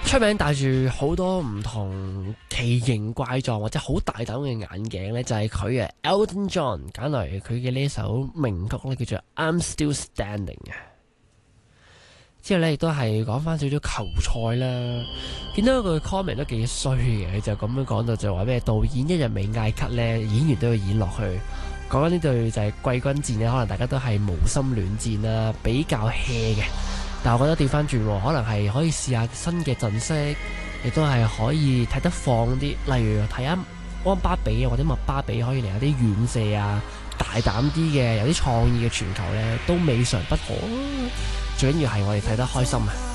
出名戴住好多唔同奇形怪狀或者好大膽嘅眼鏡呢，就係佢啊 Elton John 揀嚟佢嘅呢一首名曲呢，叫做 I'm Still Standing 啊。之後呢，亦都係講翻少少球賽啦，見到佢 comment 都幾衰嘅，佢就咁樣講到就話咩導演一日未嗌咳呢，演員都要演落去。講緊呢隊就係季軍戰呢，可能大家都係無心戀戰啦，比較 hea 嘅。但我覺得調翻轉，可能係可以試下新嘅陣式，亦都係可以睇得放啲，例如睇下安巴比或者麥巴比可以嚟有啲遠射啊，大膽啲嘅，有啲創意嘅傳球呢，都未嘗不可。最緊要係我哋睇得開心啊！